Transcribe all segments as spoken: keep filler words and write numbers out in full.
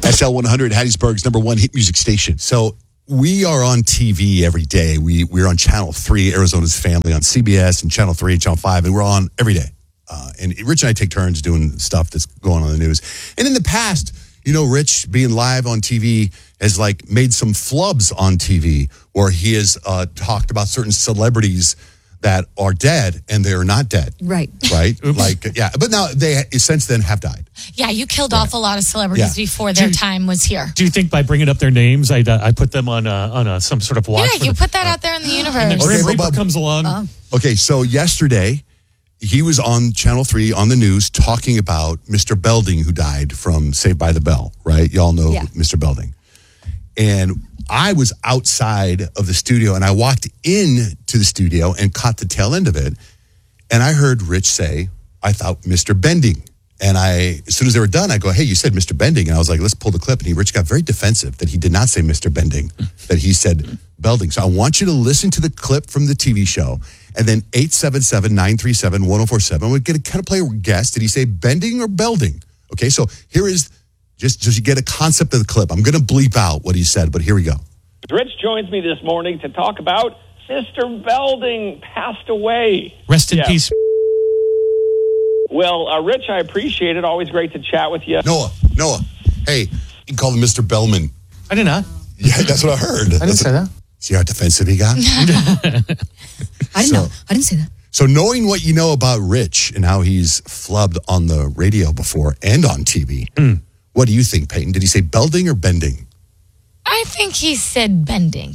S L one hundred, Hattiesburg's number one hit music station. So we are on T V every day. We, we're on Channel three, Arizona's Family, on C B S, and Channel three, Channel five, and we're on every day. Uh, and Rich and I take turns doing stuff that's going on in the news. And in the past, you know, Rich being live on T V has like made some flubs on T V where he has uh, talked about certain celebrities that are dead and they're not dead. Right. Right? Like, yeah. But now they, since then, have died. Yeah, you killed right. off a lot of celebrities yeah. before their you, time was here. Do you think by bringing up their names, I uh, I put them on a, on a, some sort of watch? Yeah, you the, put that uh, out there in the universe. And then okay, Grim Reaper but, comes along. Uh, okay, so yesterday, he was on Channel three on the news talking about Mister Belding, who died from Saved by the Bell, right? Y'all know yeah. Mister Belding. And I was outside of the studio, and I walked in to the studio and caught the tail end of it. And I heard Rich say, I thought Mister Bending. And I, as soon as they were done, I go, hey, you said Mister Bending. And I was like, let's pull the clip. And he, Rich got very defensive that he did not say Mister Bending, that he said Belding. So I want you to listen to the clip from the T V show. And then eight seven seven, nine three seven, one oh four seven. We're going to kind of play a guess. Did he say Bending or Belding? Okay, so here is, just so you get a concept of the clip. I'm going to bleep out what he said, but here we go. Rich joins me this morning to talk about Mister Belding passed away. Rest in yeah. peace. Well, uh, Rich, I appreciate it. Always great to chat with you. Noah, Noah, hey, you can call him Mister Bellman. I did not. Yeah, that's what I heard. I didn't that's say a, that. See how defensive he got? I didn't so, know. I didn't say that. So knowing what you know about Rich and how he's flubbed on the radio before and on T V, mm. what do you think, Peyton? Did he say Belding or Bending? I think he said Bending.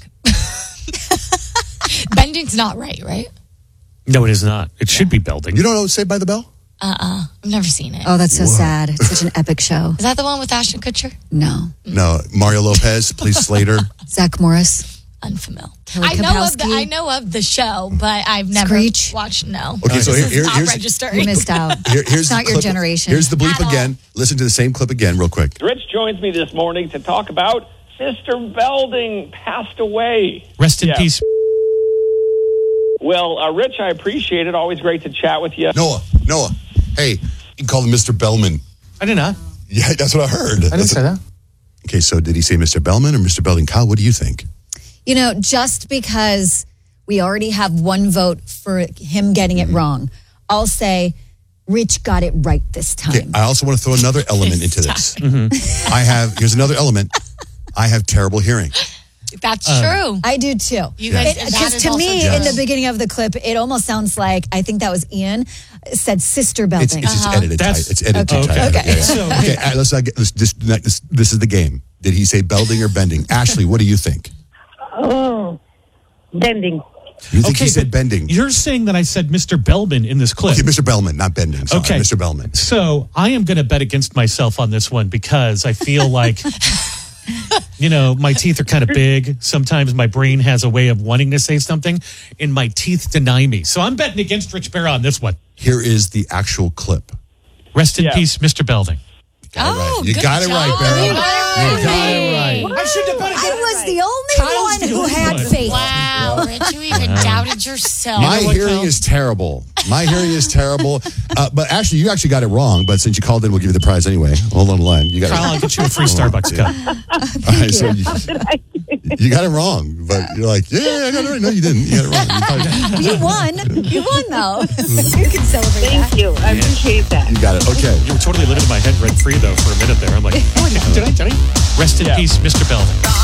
Bending's not right, right? No, it is not. It should be Belding. You don't know Saved by the Bell? Uh-uh. I've never seen it. Oh, that's so Whoa. sad. It's such an epic show. Is that the one with Ashton Kutcher? No. No. Mario Lopez, Police Slater. Zach Morris. Unfamiliar. Kelly I know of the Kapowski. I know of the show, but I've never Screech. watched. No. Okay, so here, here, not here's registering. You missed out. Here, here's It's not the your clip. generation. Here's the bleep At again. all. Listen to the same clip again, real quick. Rich joins me this morning to talk about Mister Belding passed away. Rest in yeah. peace. Well, uh, Rich, I appreciate it. Always great to chat with you. Noah, Noah, hey, you can call him Mister Bellman. I did not. Yeah, that's what I heard. I didn't that's say a, that. Okay, so did he say Mister Bellman or Mister Belding? Kyle, what do you think? You know, just because we already have one vote for him getting it wrong, I'll say Rich got it right this time. Okay, I also want to throw another element into this. Mm-hmm. I have, here's another element. I have terrible hearing. That's Um, true. I do too. You guys- Because that is to also me, true. in the beginning of the clip, it almost sounds like, I think that was Ian, said Sister Belding. It's, it's just Uh-huh. edited That's- tight. It's edited Okay. tight. Okay. Yeah, yeah. So- Okay, uh, let's not get this, this, this. This is the game. Did he say Belding or Bending? Ashley, what do you think? Oh, Bending. You think Okay, he said but Bending? You're saying that I said Mister Bellman in this clip. Okay, Mister Bellman, not Bending. Sorry, Okay. Mister Bellman. So I am going to bet against myself on this one because I feel like, you know, my teeth are kind of big. Sometimes my brain has a way of wanting to say something, and my teeth deny me. So I'm betting against Rich Barra on this one. Here is the actual clip. Rest in Yeah. peace, Mister Belding. Got it Oh, right. You good got it job. right, Barra. You got it You got it right. I should have bet I was the only Kyle's one the who only had one. faith. Wow, Rich, you even doubted yourself. My know what, hearing Kyle? is terrible. My hearing is terrible. Uh, but actually, you actually got it wrong. But since you called in, we'll give you the prize anyway. Hold on the line. You got Kyle, it. I'll get you a free Starbucks cup. All right, so you, you got it wrong. But you're like, yeah, I got it right. No, you didn't. You got it wrong. You probably- You won. You won, though. You can celebrate Thank that. you. I appreciate that. You got it. Okay. You were totally living in my head rent free, though, for a minute there. I'm like, oh, did I? Did I? Rest in Yeah. peace, Mister Belding.